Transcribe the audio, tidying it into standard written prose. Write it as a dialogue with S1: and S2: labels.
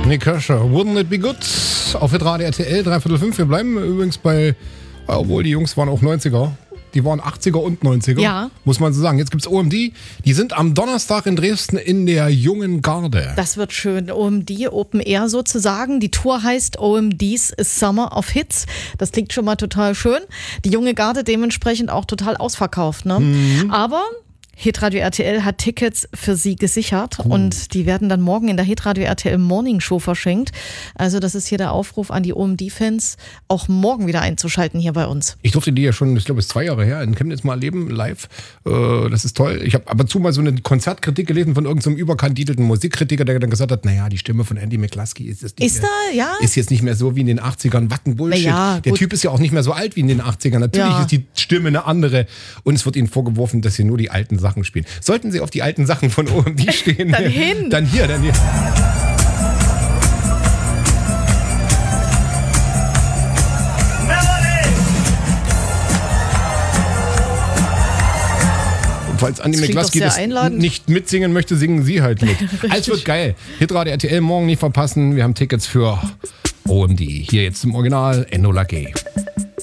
S1: Nick Kershaw, Wouldn't It Be Good? Auf Hitradio RTL, 3/4 Wir bleiben übrigens bei, obwohl die Jungs waren auch 90er. Die waren 80er und 90er,
S2: ja,
S1: muss man so sagen. Jetzt gibt's OMD, die sind am Donnerstag in Dresden in der Jungen Garde.
S2: Das wird schön. OMD, Open Air sozusagen. Die Tour heißt OMD's Summer of Hits. Das klingt schon mal total schön. Die Junge Garde dementsprechend auch total ausverkauft. Ne? Aber Hitradio RTL hat Tickets für sie gesichert und die werden dann morgen in der Hitradio RTL Morning Show verschenkt. Also das ist hier der Aufruf an die OMD-Fans, auch morgen wieder einzuschalten hier bei uns.
S1: Ich durfte die ja schon, ich glaube, es ist 2 Jahre her, in Chemnitz mal erleben, live. Das ist toll. Ich habe ab und zu mal so eine Konzertkritik gelesen von irgendeinem überkandidelten Musikkritiker, der dann gesagt hat, naja, die Stimme von Andy McCluskey ist jetzt nicht mehr so wie in den 80ern. Was ein Bullshit.
S2: Ja,
S1: der Typ ist ja auch nicht mehr so alt wie in den 80ern. Natürlich ist die Stimme eine andere und es wird ihnen vorgeworfen, dass sie nur die alten Sachen spielen. Sollten Sie auf die alten Sachen von OMD stehen, dann hier. Falls Andy McCluskey das nicht mitsingen möchte, singen Sie halt mit. Alles wird geil. Hitradio RTL morgen nicht verpassen. Wir haben Tickets für OMD. Hier jetzt im Original Enola Gay.